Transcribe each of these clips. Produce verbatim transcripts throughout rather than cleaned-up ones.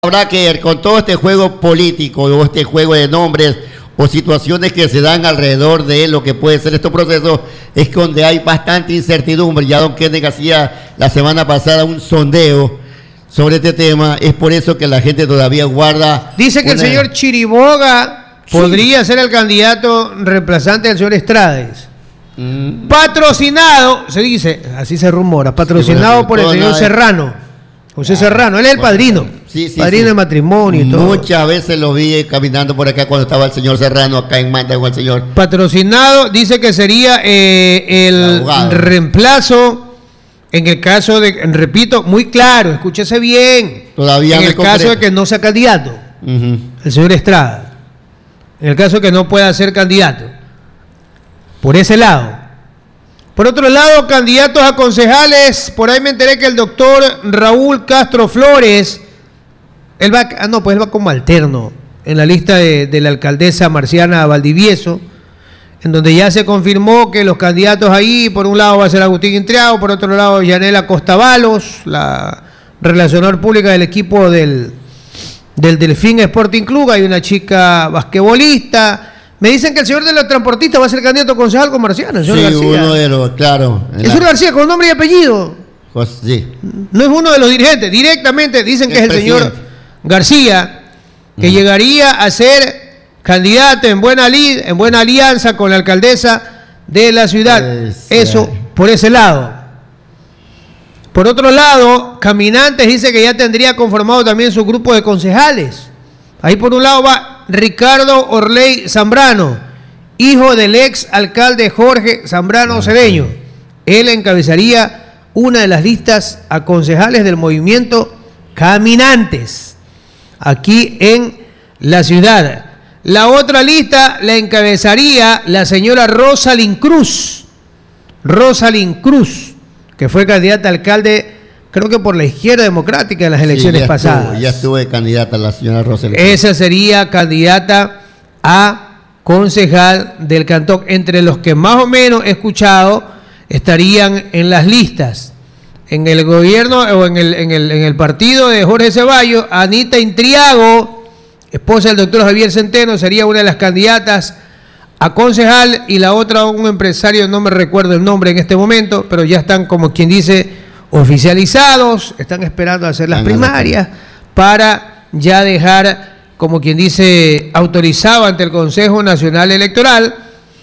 Habrá que ver con todo este juego político o este juego de nombres o situaciones que se dan alrededor de lo que puede ser estos procesos, es que donde hay bastante incertidumbre. Ya don Kenneth hacía la semana pasada un sondeo sobre este tema, es por eso que la gente todavía guarda... Dice que una... el señor Chiriboga sí. podría ser el candidato reemplazante del señor Estrades. Mm. Patrocinado, se dice, así se rumora, patrocinado sí, por el señor Serrano. José ah, Serrano, él es el padrino, sí, sí, padrino sí. de matrimonio y todo. Muchas veces lo vi caminando por acá cuando estaba el señor Serrano acá en Manta con el señor. Patrocinado, dice que sería eh, el reemplazo en el caso de, repito, muy claro, escúchese bien, todavía en el concreto. caso de que no sea candidato, uh-huh. el señor Estrada, en el caso de que no pueda ser candidato, por ese lado. Por otro lado, candidatos a concejales, por ahí me enteré que el doctor Raúl Castro Flores, él va, ah, no, pues él va como alterno en la lista de, de la alcaldesa Marciana Valdivieso, en donde ya se confirmó que los candidatos ahí, por un lado va a ser Agustín Intriago, por otro lado Yanela Costavalos, la relacionadora pública del equipo del, del Delfín Sporting Club, hay una chica basquetbolista. Me dicen que el señor de los transportistas va a ser candidato a concejal con Marciano, el señor sí, García. uno de los, claro. El señor García, con nombre y apellido. Pues, sí. No es uno de los dirigentes, directamente dicen que el es el presidente. Señor García, que uh-huh. llegaría a ser candidato en buena lid, en buena alianza con la alcaldesa de la ciudad. Pues, Eso, eh. por ese lado. Por otro lado, Caminantes dice que ya tendría conformado también su grupo de concejales. Ahí por un lado va Ricardo Orley Zambrano, hijo del ex alcalde Jorge Zambrano Cedeño. Él encabezaría una de las listas a concejales del movimiento Caminantes, aquí en la ciudad. La otra lista la encabezaría la señora Rosalind Cruz, Rosalind Cruz, que fue candidata a alcalde, creo que por la Izquierda Democrática en las elecciones sí, ya pasadas. Estuvo, ya estuvo de candidata la señora Rosalind. Esa sería candidata a concejal del cantón. Entre los que más o menos he escuchado estarían en las listas. En el gobierno o en el, en el, en el partido de Jorge Ceballos, Anita Intriago, esposa del doctor Javier Centeno, sería una de las candidatas a concejal, y la otra un empresario, no me recuerdo el nombre en este momento, pero ya están, como quien dice, oficializados, están esperando hacer las primarias para ya dejar, como quien dice, autorizado ante el Consejo Nacional Electoral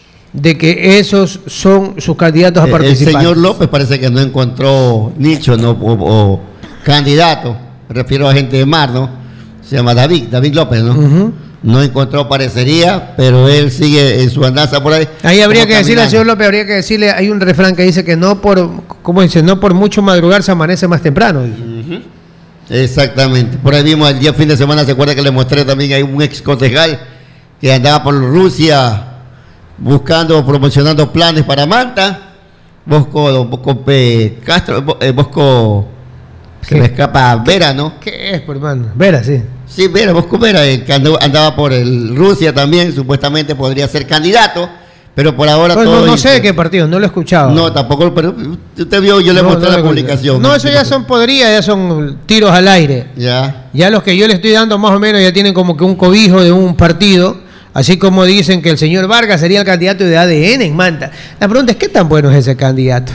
de que esos son sus candidatos a participar. El señor López parece que no encontró nicho, no o, o candidato, me refiero a gente de mar, ¿no? Se llama David, David López, ¿no? Uh-huh. No encontró, parecería, pero él sigue en su andanza por ahí. Ahí habría que decirle al señor López, habría que decirle, hay un refrán que dice que no por, ¿cómo dice? No por mucho madrugar se amanece más temprano. Uh-huh. Exactamente. Por ahí vimos el día fin de semana, se acuerda que le mostré también, hay un ex concejal que andaba por Rusia buscando, promocionando planes para Manta. Bosco, Bosco P. Castro, Bosco, se me escapa, Vera, ¿no? ¿Qué es, por hermano? Vera, sí. Sí, Vera, Bosco Vera, que andaba por el Rusia también, supuestamente podría ser candidato, pero por ahora pues todo... No, no sé de qué partido, no lo he escuchado. No, tampoco, pero usted vio, yo le no, mostré no la publicación. No, eso ya son podrías, ya son tiros al aire. Ya. Ya los que yo le estoy dando más o menos ya tienen como que un cobijo de un partido, así como dicen que el señor Vargas sería el candidato de A D N en Manta. La pregunta es, ¿qué tan bueno es ese candidato?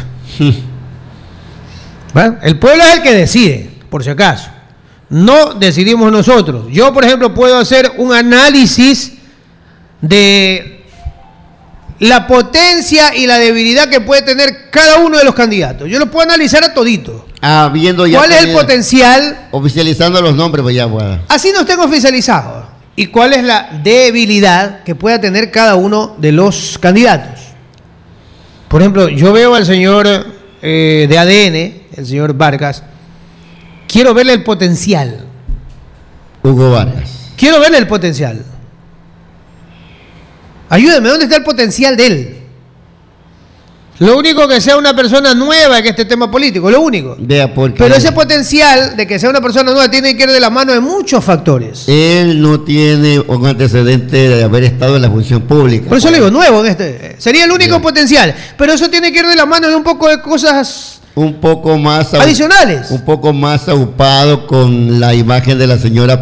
¿Bueno? El pueblo es el que decide, por si acaso. No decidimos nosotros. Yo, por ejemplo, puedo hacer un análisis de la potencia y la debilidad que puede tener cada uno de los candidatos. Yo lo puedo analizar a todito. Ah, viendo ya. ¿Cuál es el potencial? Oficializando los nombres, pues ya, bueno. Así no estén oficializados. ¿Y cuál es la debilidad que pueda tener cada uno de los candidatos? Por ejemplo, yo veo al señor eh, de A D N, el señor Vargas. Quiero verle el potencial. Hugo Vargas. Quiero verle el potencial. Ayúdeme, ¿dónde está el potencial de él? Lo único que sea una persona nueva en este tema político, lo único. Vea, porque pero ese potencial de que sea una persona nueva tiene que ir de la mano de muchos factores. Él no tiene un antecedente de haber estado en la función pública. Por eso le digo, nuevo en este. Sería el único yeah. potencial. Pero eso tiene que ir de la mano de un poco de cosas un poco más adicionales, un poco más aupado con la imagen de la señora